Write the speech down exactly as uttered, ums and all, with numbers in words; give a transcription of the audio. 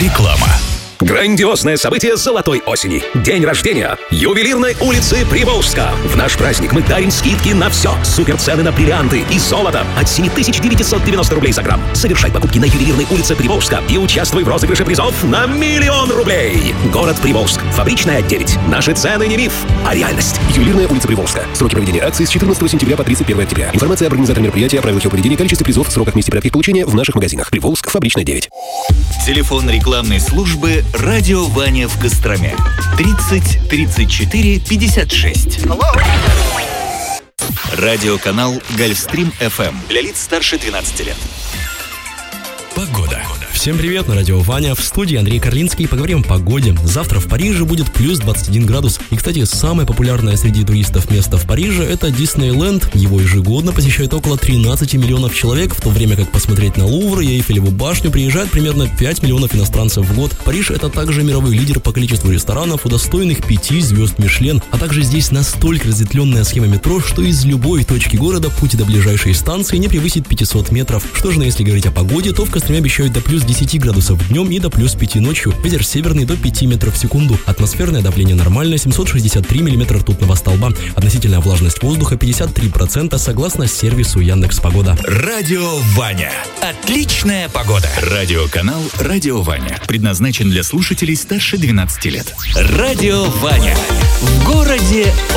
Реклама. Грандиозное событие золотой осени. День рождения ювелирной улицы Приволжска. В наш праздник мы дарим скидки на все. Суперцены на бриллианты и золото от семь тысяч девятьсот девяносто рублей за грамм. Совершай покупки на ювелирной улице Приволжска и участвуй в розыгрыше призов на миллион рублей. Город Приволжск. Фабричная девять. Наши цены не миф, а реальность. Ювелирная улица Приволжска. Сроки проведения акции с четырнадцатого сентября по тридцать первое октября. Информация об организаторе мероприятия, о правилах его поведения, количестве призов, сроках, месте порядке их получения в наших магазинах. Приволжск, Фабричная девять. Телефон рекламной службы «Радио Ваня» в Костроме. тридцать тридцать четыре пятьдесят шесть. Радиоканал «Гольфстрим эф эм» для лиц старше двенадцати лет. Погода. Всем привет, на радио Ваня, в студии Андрей Карлинский. Поговорим о погоде. Завтра в Париже будет плюс двадцать один градус. И, кстати, самое популярное среди туристов место в Париже — это Диснейленд. Его ежегодно посещает около тринадцати миллионов человек, в то время как посмотреть на Лувр и Эйфелеву башню приезжает примерно пять миллионов иностранцев в год. Париж — это также мировой лидер по количеству ресторанов, удостоенных пяти звезд Мишлен. А также здесь настолько разветвленная схема метро, что из любой точки города путь до ближайшей станции не превысит пятьсот метров. Что же, если говорить о погоде, то в Костроме обещают до плюс десяти градусов днем и до плюс пяти ночью. Ветер северный до пяти метров в секунду. Атмосферное давление нормальное, семьсот шестьдесят три миллиметра ртутного столба. Относительная влажность воздуха пятьдесят три процента согласно сервису Яндекс.Погода. Радио Ваня. Отличная погода. Радиоканал «Радио Ваня» предназначен для слушателей старше двенадцати лет. Радио Ваня. В городе